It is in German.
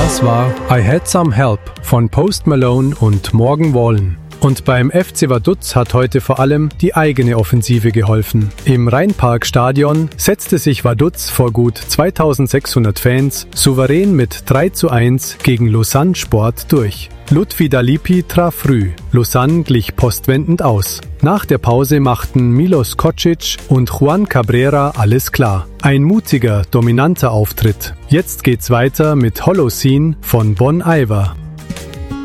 Das war I Had Some Help von Post Malone und Morgan Wallen. Und beim FC Vaduz hat heute vor allem die eigene Offensive geholfen. Im Rheinparkstadion setzte sich Vaduz vor gut 2600 Fans souverän mit 3:1 gegen Lausanne Sport durch. Lutfi Dalipi traf früh, Lausanne glich postwendend aus. Nach der Pause machten Milos Kocic und Juan Cabrera alles klar. Ein mutiger, dominanter Auftritt. Jetzt geht's weiter mit Holocene von Bon Iver.